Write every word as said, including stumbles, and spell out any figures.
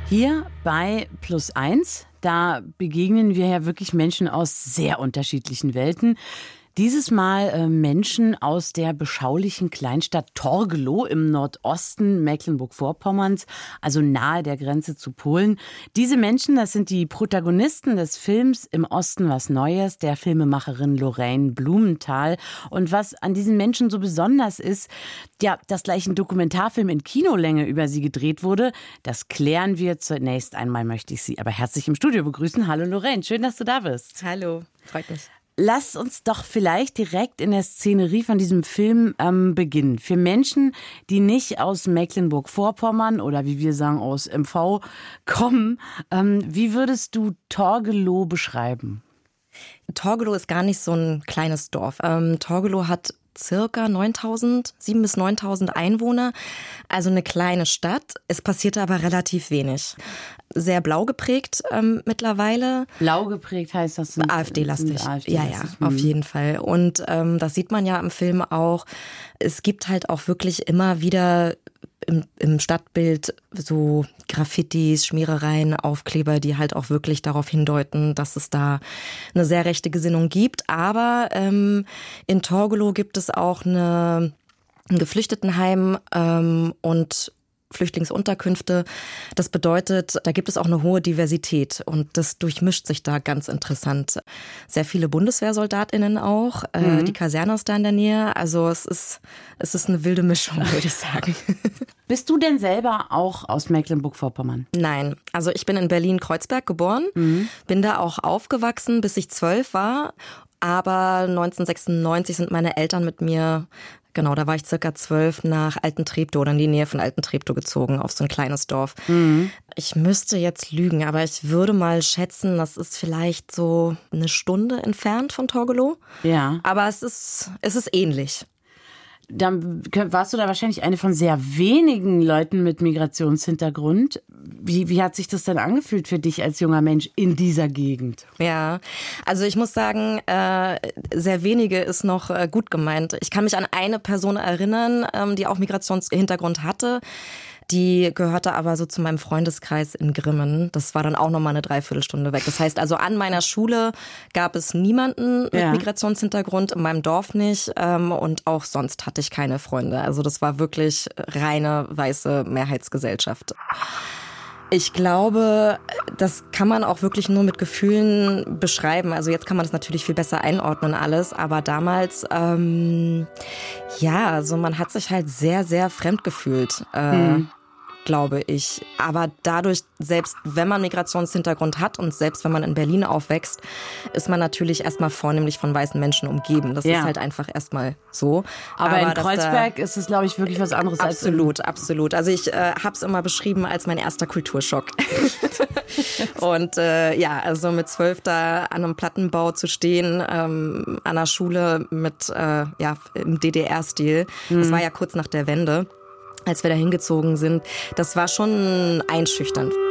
Hier bei Plus eins, da begegnen wir ja wirklich Menschen aus sehr unterschiedlichen Welten. Dieses Mal äh, Menschen aus der beschaulichen Kleinstadt Torgelow im Nordosten Mecklenburg-Vorpommerns, also nahe der Grenze zu Polen. Diese Menschen, das sind die Protagonisten des Films Im Osten was Neues, der Filmemacherin Lorraine Blumenthal. Und was an diesen Menschen so besonders ist, ja, dass gleich ein Dokumentarfilm in Kinolänge über sie gedreht wurde, das klären wir. Zunächst einmal möchte ich Sie aber herzlich im Studio begrüßen. Hallo Lorraine, schön, dass du da bist. Hallo, freut mich. Lass uns doch vielleicht direkt in der Szenerie von diesem Film ähm, beginnen. Für Menschen, die nicht aus Mecklenburg-Vorpommern oder wie wir sagen aus M V kommen, ähm, wie würdest du Torgelow beschreiben? Torgelow ist gar nicht so ein kleines Dorf. Ähm, Torgelow hat circa neuntausend, siebentausend bis neuntausend Einwohner, also eine kleine Stadt. Es passierte aber relativ wenig. Sehr blau geprägt ähm, mittlerweile. Blau geprägt heißt das? Sind, AfD-lastig. Sind AfD ja, ja, lastig. auf jeden Fall. Und ähm, das sieht man ja im Film auch. Es gibt halt auch wirklich immer wieder im, im Stadtbild so Graffitis, Schmierereien, Aufkleber, die halt auch wirklich darauf hindeuten, dass es da eine sehr rechte Gesinnung gibt. Aber ähm, in Torgelow gibt es auch eine, ein Geflüchtetenheim ähm, und Flüchtlingsunterkünfte. Das bedeutet, da gibt es auch eine hohe Diversität und das durchmischt sich da ganz interessant. Sehr viele BundeswehrsoldatInnen auch. Mhm. Die Kaserne ist da in der Nähe. Also es ist, es ist eine wilde Mischung, würde ich sagen. Bist du denn selber auch aus Mecklenburg-Vorpommern? Nein, also ich bin in Berlin-Kreuzberg geboren, mhm. bin da auch aufgewachsen, bis ich zwölf war. Aber neunzehnhundertsechsundneunzig sind meine Eltern mit mir, genau, da war ich circa zwölf, nach Altentreptow oder in die Nähe von Altentreptow gezogen, auf so ein kleines Dorf. Mhm. Ich müsste jetzt lügen, aber ich würde mal schätzen, das ist vielleicht so eine Stunde entfernt von Torgelow. Ja. Aber es ist, es ist ähnlich. Dann warst du da wahrscheinlich eine von sehr wenigen Leuten mit Migrationshintergrund. Wie, wie hat sich das denn angefühlt für dich als junger Mensch in dieser Gegend? Ja, also ich muss sagen, äh, sehr wenige ist noch äh, gut gemeint. Ich kann mich an eine Person erinnern, ähm, die auch Migrationshintergrund hatte. Die gehörte aber so zu meinem Freundeskreis in Grimmen. Das war dann auch nochmal eine Dreiviertelstunde weg. Das heißt also, an meiner Schule gab es niemanden mit ja. Migrationshintergrund, in meinem Dorf nicht. Ähm, und auch sonst hatte ich keine Freunde. Also das war wirklich reine weiße Mehrheitsgesellschaft. Ich glaube, das kann man auch wirklich nur mit Gefühlen beschreiben. Also jetzt kann man das natürlich viel besser einordnen alles. Aber damals, ähm, ja, also man hat sich halt sehr, sehr fremd gefühlt. Äh, hm. glaube ich. Aber dadurch, selbst wenn man Migrationshintergrund hat und selbst wenn man in Berlin aufwächst, ist man natürlich erstmal vornehmlich von weißen Menschen umgeben. Das ja. ist halt einfach erstmal so. Aber, Aber in Kreuzberg da, ist es, glaube ich, wirklich was anderes. Absolut, als absolut. Also ich äh, habe es immer beschrieben als mein erster Kulturschock. Und äh, ja, also mit zwölf da an einem Plattenbau zu stehen, ähm, an einer Schule mit äh, ja im D D R-Stil. Mhm. Das war ja kurz nach der Wende, als wir da hingezogen sind. Das war schon einschüchternd.